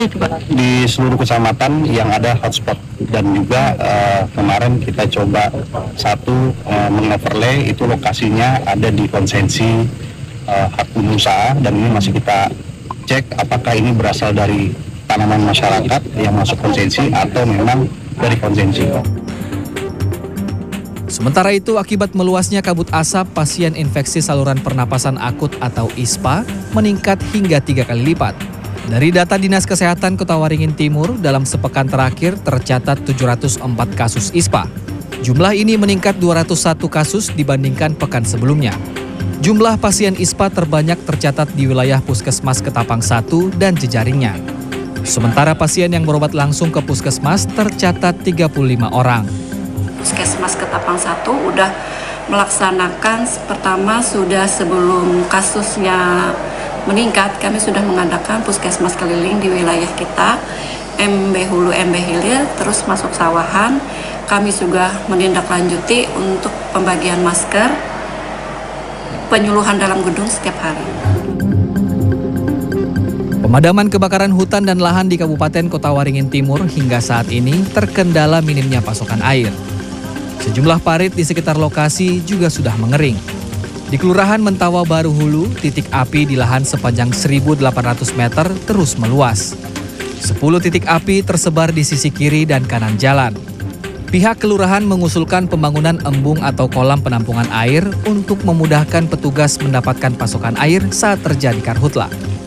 Di seluruh kecamatan yang ada hotspot, dan juga kemarin kita coba satu mengoverlay itu lokasinya ada di konsensi hak usaha, dan ini masih kita cek apakah ini berasal dari tanaman masyarakat yang masuk konsensi atau memang dari konsensi. Sementara itu, akibat meluasnya kabut asap, pasien infeksi saluran pernapasan akut atau ISPA meningkat hingga 3 kali lipat. Dari data Dinas Kesehatan Kota Waringin Timur, dalam sepekan terakhir tercatat 704 kasus ISPA. Jumlah ini meningkat 201 kasus dibandingkan pekan sebelumnya. Jumlah pasien ISPA terbanyak tercatat di wilayah Puskesmas Ketapang 1 dan jejaringnya. Sementara pasien yang berobat langsung ke Puskesmas tercatat 35 orang. Puskesmas Ketapang 1 udah melaksanakan pertama sudah sebelum kasusnya meningkat, kami sudah mengadakan puskesmas keliling di wilayah kita, MB Hulu, MB Hilir, terus masuk sawahan. Kami juga menindaklanjuti untuk pembagian masker, penyuluhan dalam gedung setiap hari. Pemadaman kebakaran hutan dan lahan di Kabupaten Kota Waringin Timur hingga saat ini terkendala minimnya pasokan air. Sejumlah parit di sekitar lokasi juga sudah mengering. Di Kelurahan Mentawa Baru Hulu, titik api di lahan sepanjang 1.800 meter terus meluas. 10 titik api tersebar di sisi kiri dan kanan jalan. Pihak kelurahan mengusulkan pembangunan embung atau kolam penampungan air untuk memudahkan petugas mendapatkan pasokan air saat terjadi karhutla.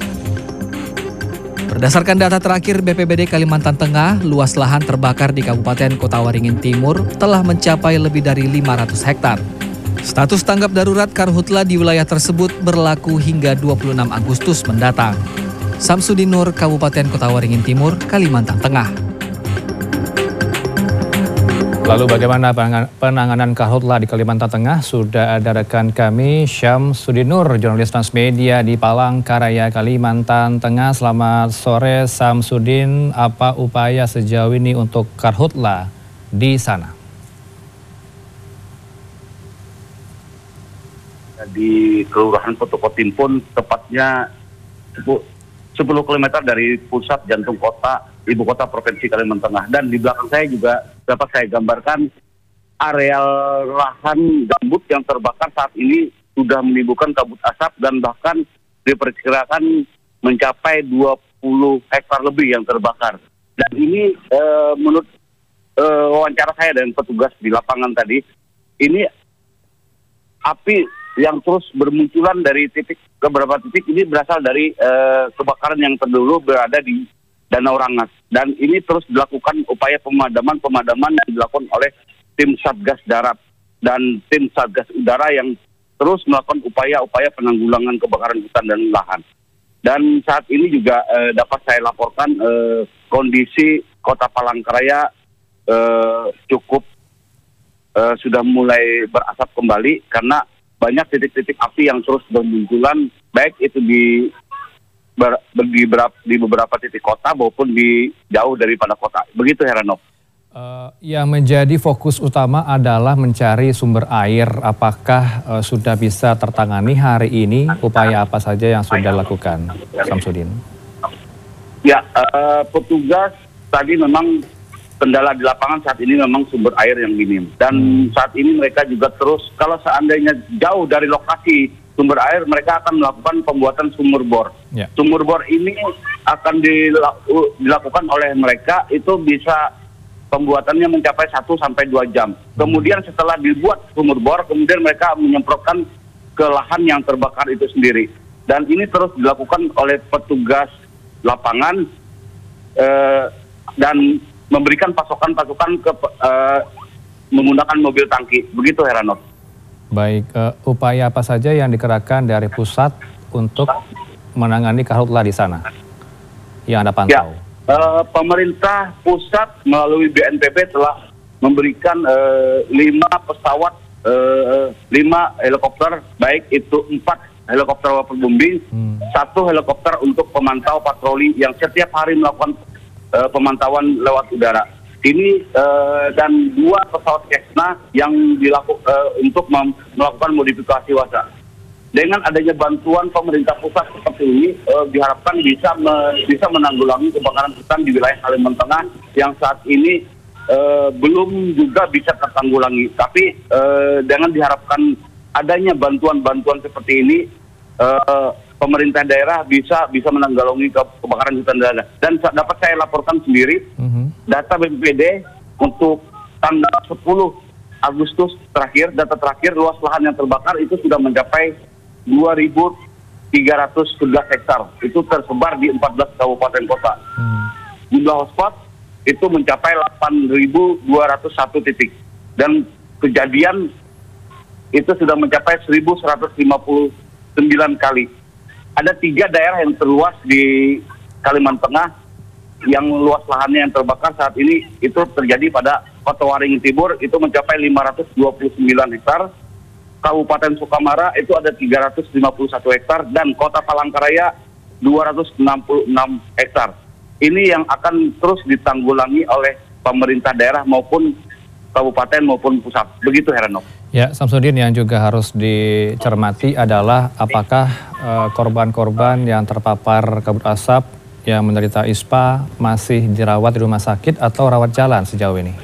Berdasarkan data terakhir BPBD Kalimantan Tengah, luas lahan terbakar di Kabupaten Kota Waringin Timur telah mencapai lebih dari 500 hektar. Status tanggap darurat karhutla di wilayah tersebut berlaku hingga 26 Agustus mendatang. Samsudin Nur, Kabupaten Kota Waringin Timur, Kalimantan Tengah. Lalu bagaimana penanganan karhutla di Kalimantan Tengah? Sudah ada rekan kami, Syamsudin Nur, jurnalis Transmedia di Palangkaraya, Kalimantan Tengah. Selamat sore, Syamsudin. Apa upaya sejauh ini untuk karhutla di sana? Di Kelurahan Potokotimpun, tepatnya 10 km dari pusat jantung kota, ibu kota Provinsi Kalimantan Tengah. Dan di belakang saya juga dapat saya gambarkan areal lahan gambut yang terbakar saat ini sudah menimbulkan kabut asap dan bahkan diperkirakan mencapai 20 hektar lebih yang terbakar. Dan ini menurut wawancara saya dengan petugas di lapangan tadi, ini api yang terus bermunculan dari titik ke beberapa titik ini berasal dari kebakaran yang terdahulu berada di Danau Rangas. Dan ini terus dilakukan upaya pemadaman yang dilakukan oleh tim Satgas Darat dan tim Satgas Udara yang terus melakukan upaya-upaya penanggulangan kebakaran hutan dan lahan. Dan saat ini juga dapat saya laporkan kondisi Kota Palangkaraya cukup sudah mulai berasap kembali karena banyak titik-titik api yang terus bermunculan, baik itu di beberapa titik kota maupun di jauh daripada kota. Begitu, Heranov. Yang menjadi fokus utama adalah mencari sumber air. Apakah sudah bisa tertangani hari ini? Upaya apa saja yang sudah dilakukan, Samsudin? Ya, petugas tadi memang kendala di lapangan saat ini memang sumber air yang minim. Dan saat ini mereka juga terus, kalau seandainya jauh dari lokasi sumber air, mereka akan melakukan pembuatan sumur bor. Yeah. Sumur bor ini akan dilakukan oleh mereka, itu bisa pembuatannya mencapai 1-2 jam. Kemudian setelah dibuat sumur bor, kemudian mereka menyemprotkan ke lahan yang terbakar itu sendiri. Dan ini terus dilakukan oleh petugas lapangan dan memberikan pasokan-pasokan ke menggunakan mobil tangki. Begitu, Heranov. Baik, upaya apa saja yang dikerahkan dari pusat untuk menangani karhutla di sana yang Anda pantau? Ya, pemerintah pusat melalui BNPB telah memberikan 5 pesawat, 5 helikopter, baik itu 4 helikopter waterbombing, 1 helikopter untuk pemantau patroli yang setiap hari melakukan pemantauan lewat udara. Ini dan 2 pesawat Cessna yang untuk melakukan modifikasi cuaca. dengan adanya bantuan pemerintah pusat seperti ini diharapkan bisa menanggulangi kebakaran hutan di wilayah Kalimantan Tengah yang saat ini belum juga bisa tertanggulangi. Tapi dengan diharapkan adanya bantuan-bantuan seperti ini, pemerintah daerah bisa menanggulangi kebakaran hutan daerah. Dan dapat saya laporkan sendiri data BPBD untuk tanggal 10 Agustus terakhir, data terakhir luas lahan yang terbakar itu sudah mencapai 2.311 hektar. Itu tersebar di 14 kabupaten kota. Jumlah hotspot itu mencapai 8.201 titik. Dan kejadian itu sudah mencapai 1.159 kali. Ada 3 daerah yang terluas di Kalimantan Tengah yang luas lahannya yang terbakar saat ini itu terjadi pada Kota Waringin Timur itu mencapai 529 hektar. Kabupaten Sukamara itu ada 351 hektar dan Kota Palangkaraya 266 hektar. Ini yang akan terus ditanggulangi oleh pemerintah daerah maupun kabupaten maupun pusat. Begitu Heranov. Ya, Samsudin, yang juga harus dicermati adalah apakah korban-korban yang terpapar kabut asap yang menderita ISPA masih dirawat di rumah sakit atau rawat jalan sejauh ini?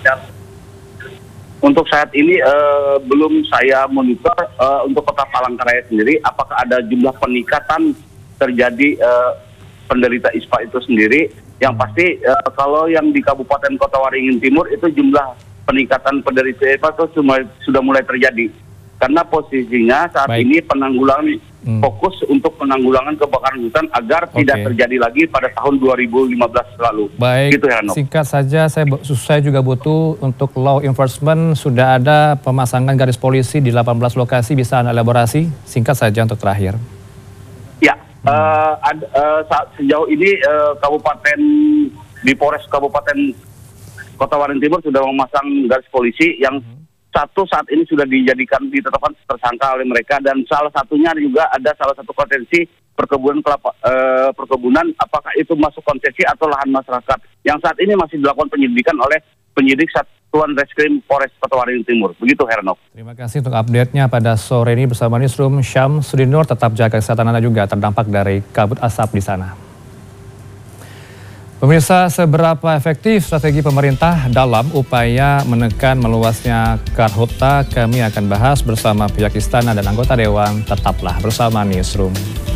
Untuk saat ini belum saya monitor untuk Kota Palangkaraya sendiri, apakah ada jumlah peningkatan terjadi penderita ISPA itu sendiri. Yang pasti kalau yang di Kabupaten Kota Waringin Timur itu jumlah peningkatan penderita ISPA itu sudah mulai terjadi. Karena posisinya saat ini penanggulangan fokus untuk penanggulangan kebakaran hutan agar tidak terjadi lagi pada tahun 2015 lalu. Baik, gitu, singkat saja, saya juga butuh untuk law enforcement, sudah ada pemasangan garis polisi di 18 lokasi, bisa Anda elaborasi? Singkat saja untuk terakhir. Ya, sejauh ini kabupaten di Polres Kabupaten Kota Waringin Timur sudah memasang garis polisi yang satu saat ini sudah ditetapkan tersangka oleh mereka, dan salah satunya juga ada salah satu konsesi perkebunan apakah itu masuk konsesi atau lahan masyarakat yang saat ini masih dilakukan penyelidikan oleh penyidik Satuan Reskrim Polres Kota Waringin Timur. Begitu Heranov. Terima kasih untuk update-nya pada sore ini bersama Newsroom. Syam Sudinur, tetap jaga kesehatan Anda juga terdampak dari kabut asap di sana. Pemirsa, seberapa efektif strategi pemerintah dalam upaya menekan meluasnya karhutla? Kami akan bahas bersama pihak istana dan anggota dewan. Tetaplah bersama Newsroom.